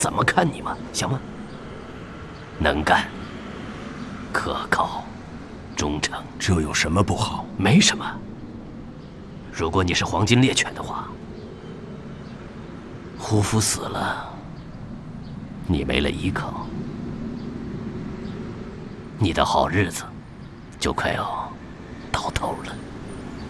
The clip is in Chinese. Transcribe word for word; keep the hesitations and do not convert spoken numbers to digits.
怎么看你吗？行吗？能干、可靠、忠诚， 这有什么不好？ 没什么。如果你是黄金猎犬的话，胡夫死了，你没了依靠，你的好日子就快要